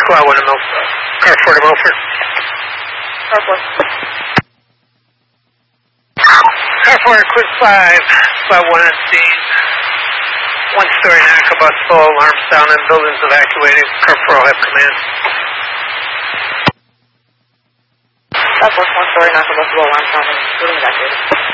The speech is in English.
Squad 1 in Car 4 to Milford. Car 4. Car 4, quick 5, Squad 1 on scene. One-story NACA bus full, alarms down and buildings evacuated. Car 4 will have command. Car 4, one-story NACA bus full, alarms down and buildings evacuated.